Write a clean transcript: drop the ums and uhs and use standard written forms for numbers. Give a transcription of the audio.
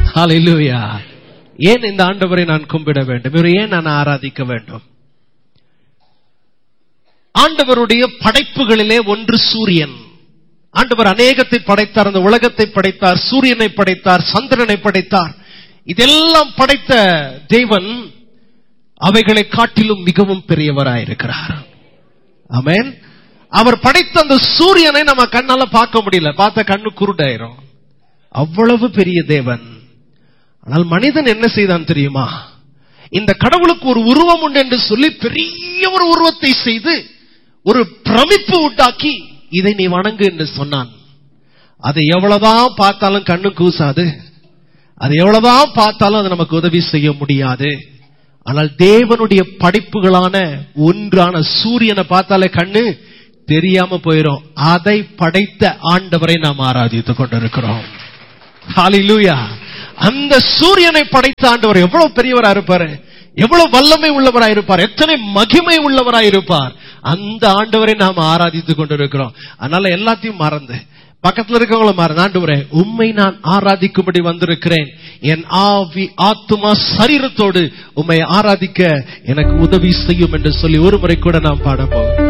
ஹல்லேலூயா. ஏன் இந்த ஆண்டவரை நான் கும்பிட வேண்டும்? இவரை ஏன் நான் ஆராதிக்க வேண்டும்? ஆண்டவருடைய படைப்புகளிலே ஒன்று சூரியன். ஆண்டவர் அநேகத்தை படைத்தார். அந்த உலகத்தை படைத்தார், சூரியனை படைத்தார், சந்திரனை படைத்தார். இதெல்லாம் படைத்த தேவன் அவைகளை காட்டிலும் மிகவும் பெரியவராயிருக்கிறார். ஆமென். அவர் படைத்த அந்த சூரியனை நம்ம கண்ணால பார்க்க முடியல, பார்த்த கண்ணு குருடாயிரும். அவ்வளவு பெரிய தேவன். ஆனால் மனிதன் என்ன செய்தான் தெரியுமா? இந்த கடவுளுக்கு ஒரு உருவம் உண்டு என்று சொல்லி பெரிய ஒரு உருவத்தை செய்து ஒரு பிரமிப்பு உண்டாக்கி இதை நீ வணங்கு என்று சொன்னான். அதை எவ்வளவுதான் பார்த்தாலும் கண்ணு கூசாது, அது எவ்வளவுதான் பார்த்தாலும் அது நமக்கு உதவி செய்ய முடியாது. ஆனால் தேவனுடைய படைப்புகளான ஒன்றான சூரியனை பார்த்தாலே கண்ணு தெரியாம போயிடும். அதை படைத்த ஆண்டவரை நாம் ஆராதித்துக் கொண்டிருக்கிறோம். ஹல்லேலூயா. அந்த சூரியனை படைத்த ஆண்டவர் எவ்வளவு பெரியவராக இருப்பாரு, எவ்வளவு வல்லமை உள்ளவராக இருப்பார், எத்தனை மகிமை உள்ளவராக இருப்பார். அந்த ஆண்டவரை நாம் ஆராதித்துக் கொண்டிருக்கிறோம். அதனால எல்லாத்தையும் மறந்து பக்கத்துல இருக்கவங்கள மறந்து, ஆண்டவரே உம்மை நான் ஆராதிக்கும்படி வந்திருக்கிறேன், என் ஆவி ஆத்துமா சரீரத்தோடு உம்மை ஆராதிக்க எனக்கு உதவி செய்யும் என்று சொல்லி ஒரு முறை கூட நாம் பாட போகிறோம்.